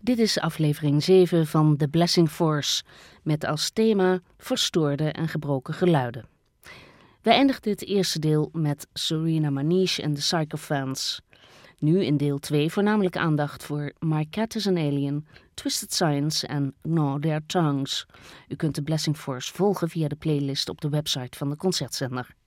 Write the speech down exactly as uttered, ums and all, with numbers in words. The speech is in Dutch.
Dit is aflevering zeven van The Blessing Force, met als thema verstoorde en gebroken geluiden. We eindigden het eerste deel met Serena Maniche en de Sycophants. Nu in deel twee voornamelijk aandacht voor My Cat is an Alien, Twisted Science en Gnaw Their Tongues. U kunt de Blessing Force volgen via de playlist op de website van de Concertzender.